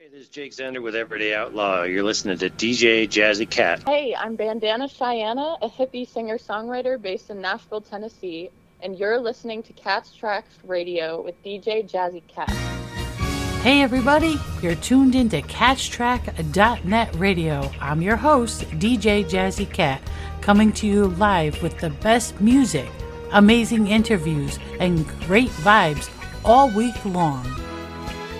Hey, this is Jake Zender with Everyday Outlaw. You're listening to DJ Jazzy Cat. Hey, I'm Bandana Cheyenne, a hippie singer-songwriter based in Nashville, Tennessee, and you're listening to Cat's Tracks Radio with DJ Jazzy Cat. Hey everybody, you're tuned into CatchTrack.net Radio. I'm your host, DJ Jazzy Cat, coming to you live with the best music, amazing interviews, and great vibes all week long.